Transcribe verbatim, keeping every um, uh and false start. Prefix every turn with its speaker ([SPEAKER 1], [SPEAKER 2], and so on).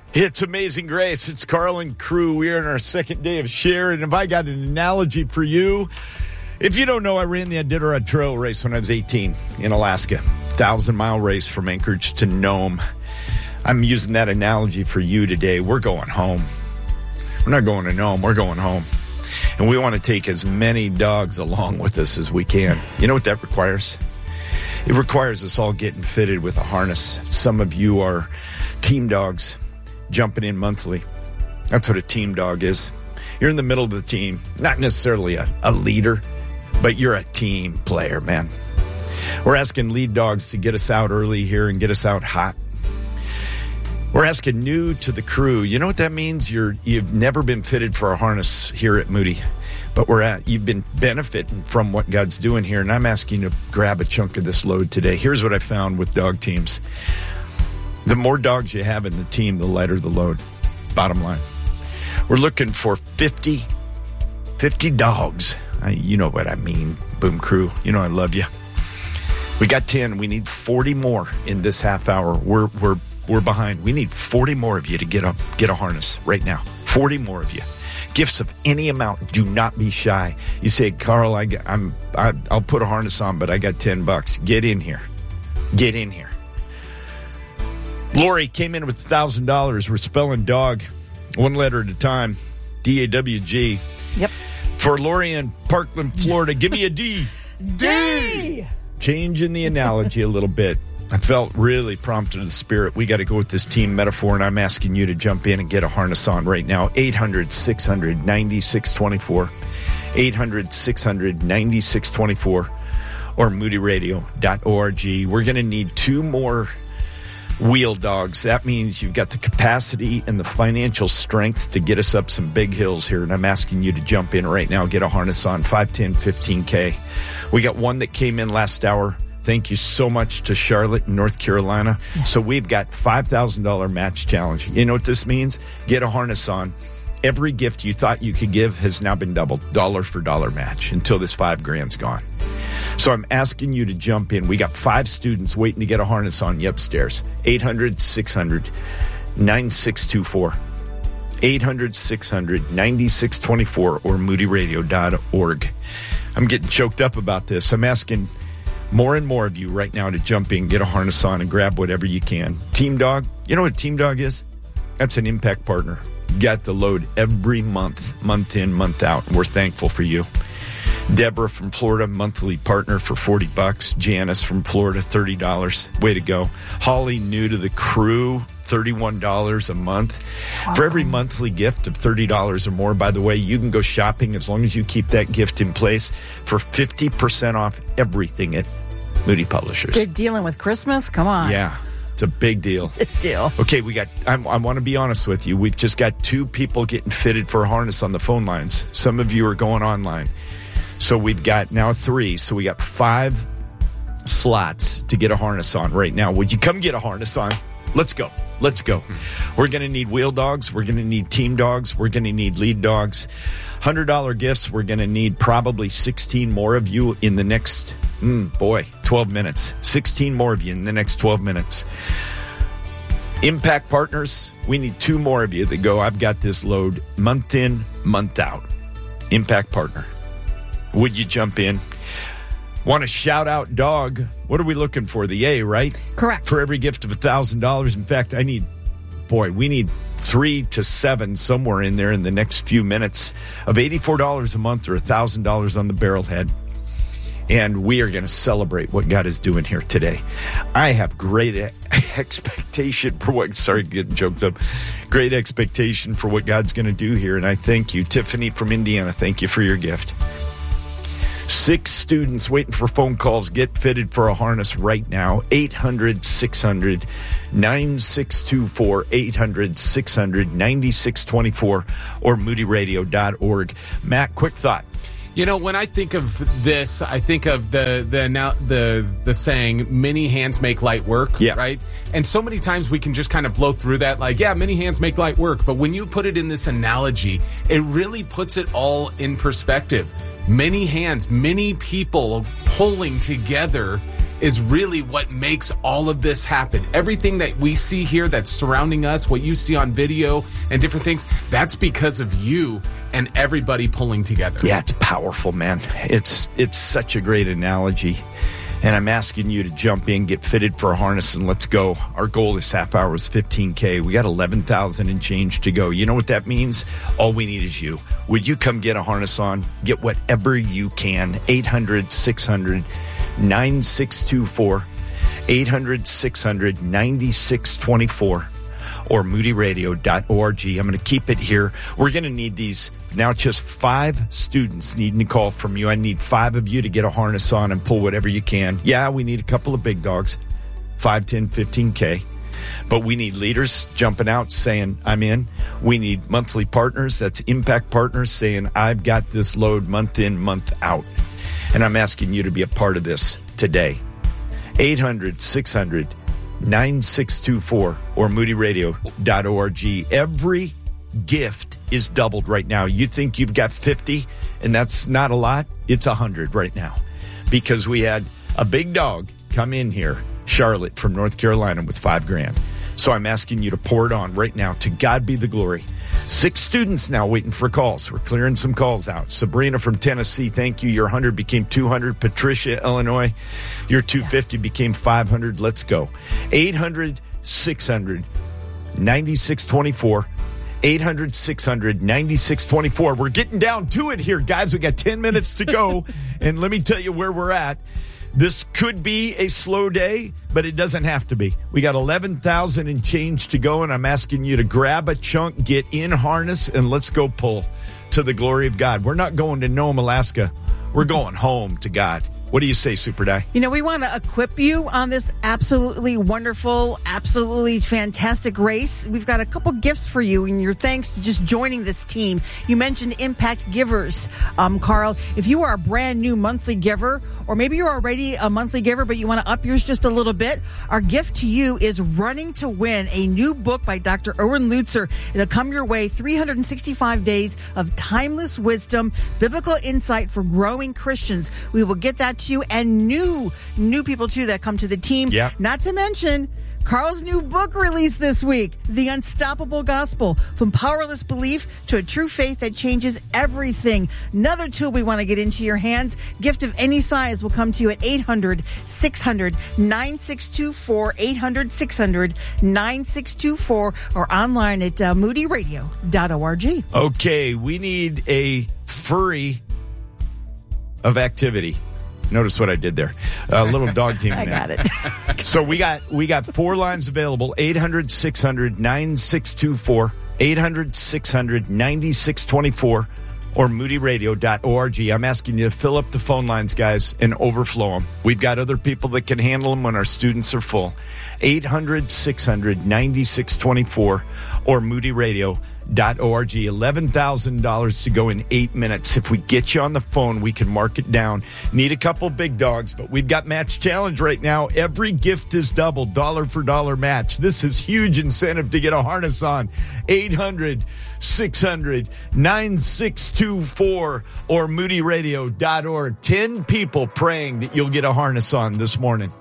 [SPEAKER 1] It's Amazing Grace. It's Carl and crew. We are in our second day of share. And if I got an analogy for you, if you don't know, I ran the Iditarod Trail race when I was eighteen in Alaska. Thousand-mile race from Anchorage to Nome. I'm using that analogy for you today. We're going home. We're not going to Nome. We're going home. And we want to take as many dogs along with us as we can. You know what that requires? It requires us all getting fitted with a harness. Some of you are team dogs. Jumping in monthly. That's what a team dog is. You're in the middle of the team. Not necessarily a, a leader, but you're a team player, man. We're asking lead dogs to get us out early here and get us out hot. We're asking new to the crew. You know what that means? You're, you've never been fitted for a harness here at Moody. But we're at, you've been benefiting from what God's doing here, and I'm asking you to grab a chunk of this load today. Here's what I found with dog teams. The more dogs you have in the team, the lighter the load. Bottom line. We're looking for fifty, fifty dogs. I, you know what I mean, Boom Crew. You know I love you. We got ten. We need forty more in this half hour. We're we're we're behind. We need forty more of you to get a get a harness right now. forty more of you. Gifts of any amount. Do not be shy. You say, Carl, I, I'm I, I'll put a harness on, but I got ten bucks. Get in here. Get in here. Lori came in with one thousand dollars. We're spelling dog one letter at a time. D A W G.
[SPEAKER 2] Yep.
[SPEAKER 1] For Lori in Parkland, Florida, give me a D.
[SPEAKER 2] D.
[SPEAKER 1] Changing the analogy a little bit. I felt really prompted to the spirit. We got to go with this team metaphor, and I'm asking you to jump in and get a harness on right now. eight hundred, six hundred, ninety-six twenty-four. eight hundred, six hundred, ninety-six twenty-four. Or moody radio dot org. We're going to need two more wheel dogs. That means you've got the capacity and the financial strength to get us up some big hills here. And I'm asking you to jump in right now, get a harness on, five, ten, fifteen K. We got one that came in last hour. Thank you so much to Charlotte in North Carolina. Yeah. So we've got five thousand dollars match challenge. You know what this means? Get a harness on. Every gift you thought you could give has now been doubled. Dollar for dollar match until this five grand's gone. So I'm asking you to jump in. We got five students waiting to get a harness on you upstairs. eight hundred, six hundred, ninety-six twenty-four. eight hundred, six hundred, ninety-six twenty-four or moody radio dot org. I'm getting choked up about this. I'm asking more and more of you right now to jump in, get a harness on, and grab whatever you can. Team Dog, you know what Team Dog is? That's an impact partner. Got the load every month, month in, month out. And we're thankful for you. Deborah from Florida, monthly partner for forty bucks. Janice from Florida, thirty dollars. Way to go. Holly, new to the crew, thirty-one dollars a month. Wow. For every monthly gift of thirty dollars or more, by the way, you can go shopping as long as you keep that gift in place for fifty percent off everything at Moody Publishers.
[SPEAKER 2] Big dealing with Christmas? Come on.
[SPEAKER 1] Yeah. It's a big deal.
[SPEAKER 2] Big deal.
[SPEAKER 1] Okay, we got, I, I want to be honest with you. We've just got two people getting fitted for a harness on the phone lines. Some of you are going online. So we've got now three. So we got five slots to get a harness on right now. Would you come get a harness on? Let's go. Let's go. We're going to need wheel dogs. We're going to need team dogs. We're going to need lead dogs. one hundred dollars gifts. We're going to need probably sixteen more of you in the next, mm, boy, twelve minutes. sixteen more of you in the next twelve minutes. Impact partners, we need two more of you that go, I've got this load month in, month out. Impact partner. Would you jump in? Want to shout out dog? What are we looking for? The A, right?
[SPEAKER 2] Correct.
[SPEAKER 1] For every gift of one thousand dollars. In fact, I need, boy, we need three to seven somewhere in there in the next few minutes of eighty-four dollars a month or one thousand dollars on the barrelhead. And we are going to celebrate what God is doing here today. I have great expectation for what, sorry, getting choked up, great expectation for what God's going to do here. And I thank you. Tiffany from Indiana, thank you for your gift. Six students waiting for phone calls. Get fitted for a harness right now. eight hundred, six hundred, ninety-six twenty-four. eight hundred, six hundred, ninety-six twenty-four or moody radio dot org. Matt, quick thought.
[SPEAKER 3] You know, when I think of this, I think of the the now the the saying, many hands make light work,
[SPEAKER 1] yeah.
[SPEAKER 3] right? And so many times we can just kind of blow through that like, yeah, many hands make light work. But when you put it in this analogy, it really puts it all in perspective. Many hands, many people pulling together is really what makes all of this happen. Everything that we see here that's surrounding us, what you see on video and different things, that's because of you and everybody pulling together.
[SPEAKER 1] Yeah, it's powerful, man. It's it's such a great analogy. And I'm asking you to jump in, get fitted for a harness, and let's go. Our goal this half hour is fifteen K. We got eleven thousand and change to go. You know what that means? All we need is you. Would you come get a harness on? Get whatever you can. eight hundred, six hundred, nine six two four. eight hundred, six hundred, nine six two four. Or moody radio dot org. I'm going to keep it here. We're going to need these. Now just five students needing to call from you. I need five of you to get a harness on and pull whatever you can. Yeah, we need a couple of big dogs, five, ten, fifteen K. But we need leaders jumping out saying, I'm in. We need monthly partners. That's impact partners saying, I've got this load month in, month out. And I'm asking you to be a part of this today. eight hundred, six hundred, nine six two four or moody radio dot org. Every gift is doubled right now. You think you've got fifty, and that's not a lot? It's one hundred right now because we had a big dog come in here, Charlotte from North Carolina, with five grand. So I'm asking you to pour it on right now. To God be the glory. Six students now waiting for calls. We're clearing some calls out. Sabrina from Tennessee, thank you. Your one hundred became two hundred. Patricia, Illinois, your two hundred fifty became five hundred. Let's go. eight hundred, six hundred, nine six two four. eight hundred, six hundred, nine six two four. We're getting down to it here, guys. We got ten minutes to go. And let me tell you where we're at. This could be a slow day, but it doesn't have to be. We got eleven thousand and change to go, and I'm asking you to grab a chunk, get in harness, and let's go pull to the glory of God. We're not going to Nome, Alaska. We're going home to God. What do you say, Super Di?
[SPEAKER 2] You know, we want to equip you on this absolutely wonderful, absolutely fantastic race. We've got a couple gifts for you, and your thanks to just joining this team. You mentioned Impact Givers, um, Carl. If you are a brand new monthly giver, or maybe you're already a monthly giver, but you want to up yours just a little bit, our gift to you is Running to Win, a new book by Doctor Erwin Lutzer. It'll come your way, three hundred sixty-five days of timeless wisdom, biblical insight for growing Christians. We will get that to you, and new new people too that come to the team.
[SPEAKER 1] Yeah.
[SPEAKER 2] Not to mention Carl's new book released this week, The Unstoppable Gospel, From Powerless Belief to a True Faith That Changes Everything. Another tool we want to get into your hands. Gift of any size will come to you at eight hundred, six hundred, nine six two four, eight hundred, six hundred, nine six two four, or online at uh, moody radio dot org.
[SPEAKER 1] Okay, we need a furry of activity. Notice what I did there. A little dog team.
[SPEAKER 2] I got it.
[SPEAKER 1] So we got we got four lines available. eight hundred, six hundred, nine six two four. eight hundred, six hundred, nine six two four. Or moody radio dot org. I'm asking you to fill up the phone lines, guys, and overflow them. We've got other people that can handle them when our students are full. eight hundred, six hundred, nine six two four. Or moody radio dot org. eleven thousand dollars to go in eight minutes. If we get you on the phone, we can mark it down. Need a couple big dogs, but we've got Match Challenge right now. Every gift is doubled, dollar for dollar match. This is huge incentive to get a harness on. eight hundred, six hundred, nine six two four or moody radio dot org. ten people praying that you'll get a harness on this morning.